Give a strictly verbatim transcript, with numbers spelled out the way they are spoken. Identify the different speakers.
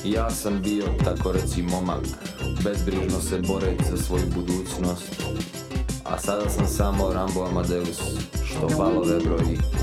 Speaker 1: Ja sam bio, tako reci, momak, bezbrižno se boreći za svoju budućnost, a sada sam samo Rambo Amadeus, što balove broji.